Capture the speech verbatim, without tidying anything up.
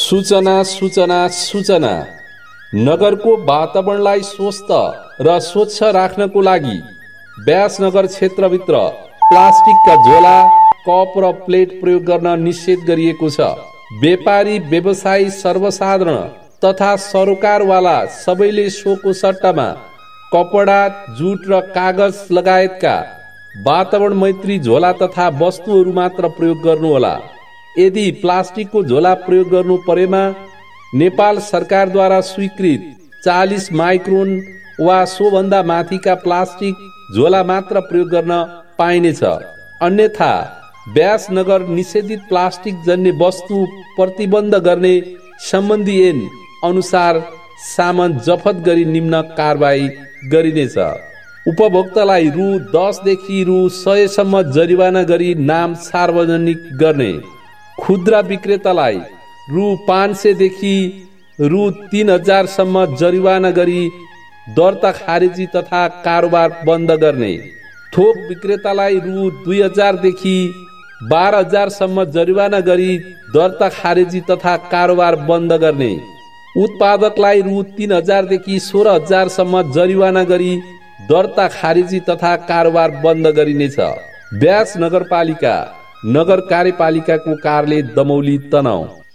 सूचना सूचना सूचना नगरको वातावरणलाई स्वस्थ र स्वच्छ राख्नको लागि व्यासनगर क्षेत्रभित्र प्लास्टिकका झोला, कप र प्लेट प्रयोग गर्न निषेध गरिएको छ। व्यापारी, व्यवसायी, सर्वसाधारण तथा सरोकारवाला सबैले सोको सट्टामा कपडा, जुट र कागज लगायतका वातावरण मैत्री झोला तथा वस्तुहरू मात्र प्रयोग गर्नुहोला। यदि प्लास्टिकको झोला प्रयोग गर्नु परेमा नेपाल सरकारद्वारा स्वीकृत चालीस माइक्रोन वा सोभन्दा माथिका प्लास्टिक झोला मात्र प्रयोग गर्न पाइनेछ। अन्यथा व्यासनगर निषेधित प्लास्टिक जन्य वस्तु प्रतिबन्ध गर्ने सम्बन्धी ऐन अनुसार सामान जफत गरी निम्न कारबाही गरिनेछ। उपभोक्तालाई रु दसदेखि रु सयसम्म जरिवाना गरी नाम सार्वजनिक गर्ने, खुद्रा विक्रेतालाई रु पाँच सयदेखि रु तीन हजारसम्म जरिवाना गरी दर्ता खारेजी तथा कारोबार बन्द गर्ने, थोक विक्रेतालाई रु दुई हजारदेखि बाह्र हजारसम्म जरिवाना गरी दर्ता खारेजी तथा कारोबार बन्द गर्ने, उत्पादकलाई रु तीन हजारदेखि सोह्र हजारसम्म जरिवाना गरी दर्ता खारेजी तथा कारोबार बन्द गरिनेछ। व्यास नगरपालिका, नगर कार्यपालिकाको कार्यालय, दमौली, तनहुँ।